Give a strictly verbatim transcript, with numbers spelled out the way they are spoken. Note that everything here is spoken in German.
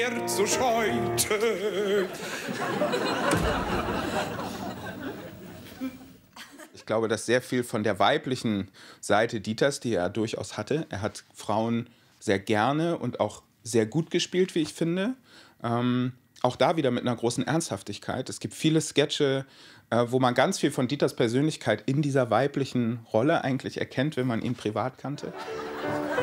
So scheute. Ich glaube, dass sehr viel von der weiblichen Seite Dieters, die er durchaus hatte, er hat Frauen sehr gerne und auch sehr gut gespielt, wie ich finde. Ähm, auch da wieder mit einer großen Ernsthaftigkeit. Es gibt viele Sketche, äh, wo man ganz viel von Dieters Persönlichkeit in dieser weiblichen Rolle eigentlich erkennt, wenn man ihn privat kannte.